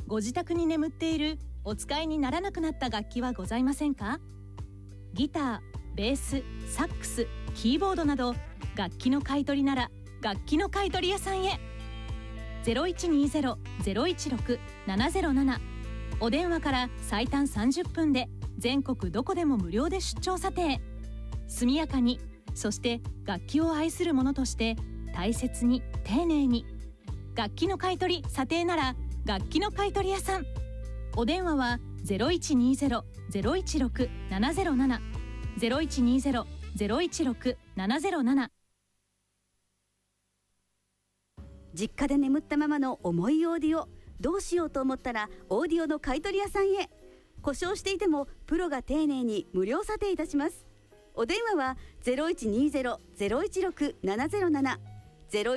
ご自宅に眠っているお使いにならなくなった楽器はございませんか？ギター、ベース、サックス、キーボードなど楽器の買い取りなら楽器の買い取り屋さんへ。 0120-016-707 お電話から最短30分で全国どこでも無料で出張査定。速やかに、そして楽器を愛する者として大切に丁寧に。楽器の買い取り査定なら楽器の買い取り屋さん。お電話は 0120-016-707 0120-016-707。 実家で眠ったままの重いオーディオ、どうしようと思ったらオーディオの買い取り屋さんへ。故障していてもプロが丁寧に無料査定いたします。お電話は 0120-016-707